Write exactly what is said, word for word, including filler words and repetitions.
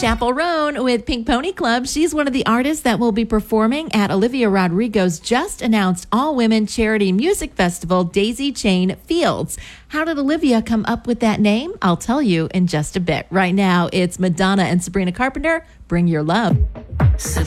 Chaperone with Pink Pony Club. She's one of the artists that will be performing at Olivia Rodrigo's just announced all-women charity music festival, Daisy Chain Fields. How did Olivia come up with that name? I'll tell you in just a bit. Right now, it's Madonna and Sabrina Carpenter. Bring Your Love.